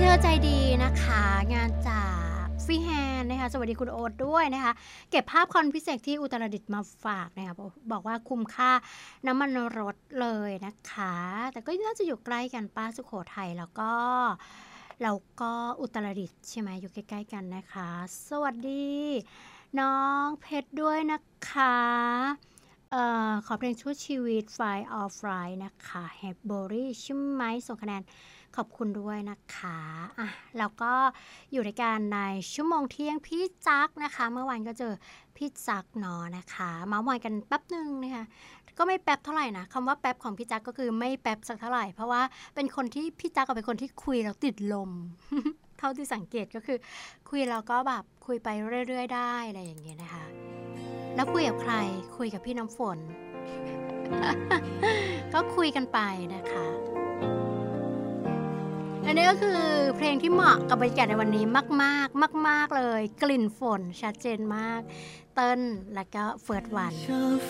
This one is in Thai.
เธอใจดีนะคะงานจากฟรีแฮนด์นะคะสวัสดีคุณโอ๊ตด้วยนะคะเก็บภาพคอนพิเศษที่อุตรดิตถ์มาฝากนะคะบอกว่าคุ้มค่าน้ำมันรถเลยนะคะแต่ก็น่าจะอยู่ใกล้กันป้าสุโขทัยแล้วก็อุตรดิตถ์ใช่ไหมอยู่ใกล้ๆกันนะคะสวัสดีน้องเพชรด้วยนะคะขอเพลงช่วยชีวิต Fly or Fly นะคะแฮปเบอรี่ใช่ไหมส่งคะแนน ขอบคุณด้วยนะคะอ่ะแล้วก็อยู่ในการในชั่วโมงเที่ยงพี่จักนะคะเมื่อวานก็เจอพี่จักเนาะนะคะเมาส์มอยกันแป๊บหนึ่งนะคะก็ไม่แป๊บเท่าไหร่นะคำว่าแป๊บของพี่จักก็คือไม่แป๊บสักเท่าไหร่เพราะว่าเป็นคนที่พี่จักเป็นคนที่คุยแล้วติดลม เท่าที่สังเกตก็คือคุยแล้วก็แบบคุยไปเรื่อยๆได้อะไรอย่างเงี้ยนะคะแล้วคุยกับใครคุยกับพี่น้ำฝน ก็คุยกันไปนะคะ อันนี้ก็คือเพลงที่เหมาะกับบรรยากาศในวันนี้มากๆมากๆเลยกลิ่นฝนชัดเจนมากเติ้ลและก็เฟิร์สวัน